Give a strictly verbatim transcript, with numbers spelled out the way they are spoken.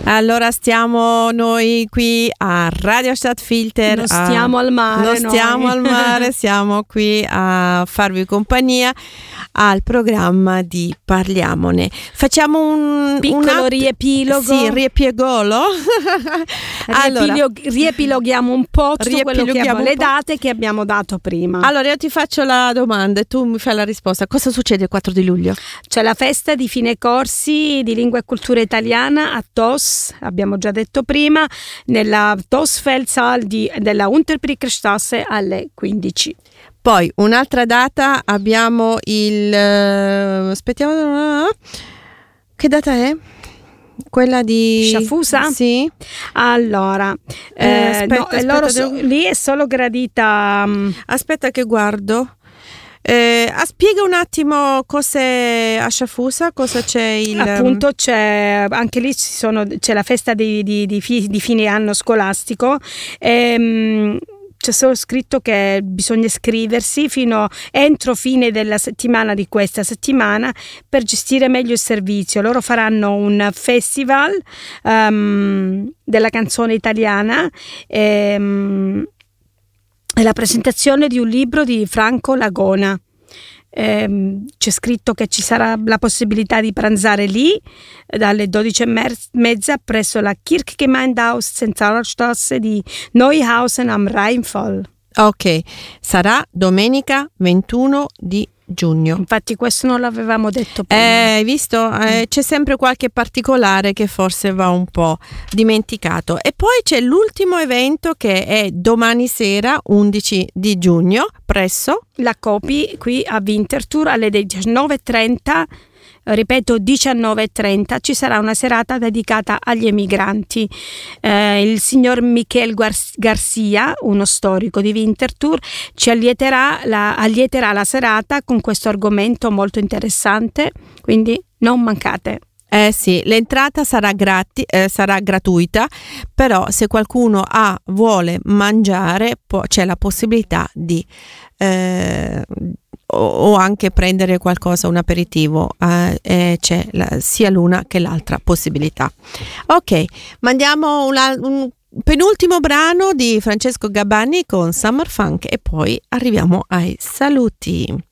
Allora stiamo noi qui a Radio Stadtfilter. Non stiamo a, al mare. Non stiamo noi. al mare, siamo qui a farvi compagnia al programma di Parliamone. Facciamo un piccolo un att- riepilogo. Sì, riepiegolo. allora, Riepilog- riepiloghiamo un po' tutto quello che abbiamo, le date che abbiamo dato prima. Allora io ti faccio la domanda e tu mi fai la risposta. Cosa succede il quattro di luglio? C'è la festa di fine corsi di lingua e cultura italiana a Tos, abbiamo già detto prima, nella Tosfeldsaal di, della Unterbrückenstraße alle quindici. Poi un'altra data abbiamo il uh, aspettiamo uh, che data è? Quella di Sciafusa? Sì. Allora, eh, eh, aspetta, no, aspetta, loro devo... so, lì è solo gradita. Um... Aspetta che guardo. Eh, spiega un attimo cos'è a Sciafusa, cosa c'è il... Appunto c'è, anche lì ci sono, c'è la festa di, di, di, fi, di fine anno scolastico. Ehm, c'è solo scritto che bisogna iscriversi fino entro fine della settimana di questa settimana per gestire meglio il servizio. Loro faranno un festival um, della canzone italiana ehm, e la presentazione di un libro di Franco Lagona. Eh, c'è scritto che ci sarà la possibilità di pranzare lì dalle dodici e mezza presso la Kirchgemeindehaus Zentralstraße di Neuhausen am Rheinfall. Ok, sarà domenica ventuno di giugno. Infatti questo non l'avevamo detto prima. Eh, hai visto? Eh, c'è sempre qualche particolare che forse va un po' dimenticato. E poi c'è l'ultimo evento che è domani sera, undici di giugno, presso la Copi qui a Winterthur alle diciannove e trenta. Ripeto, diciannove e trenta ci sarà una serata dedicata agli emigranti. Eh, il signor Michel Gar- Garcia, uno storico di Winterthur, ci allieterà la, allieterà la serata con questo argomento molto interessante, quindi non mancate. Eh sì, l'entrata sarà, grati- eh, sarà gratuita, però se qualcuno ha, vuole mangiare po- c'è la possibilità di eh, o anche prendere qualcosa, un aperitivo, eh, eh, c'è la, sia l'una che l'altra possibilità. Ok, mandiamo una, un penultimo brano di Francesco Gabbani con Summer Funk e poi arriviamo ai saluti.